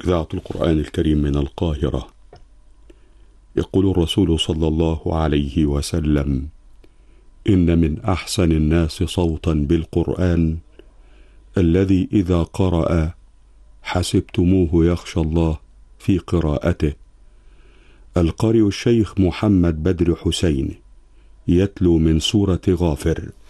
إذاعة القرآن الكريم من القاهرة. يقول الرسول صلى الله عليه وسلم: إن من أحسن الناس صوتا بالقرآن الذي إذا قرأ حسبتموه يخشى الله في قراءته. القارئ الشيخ محمد بدر حسين يتلو من سورة غافر.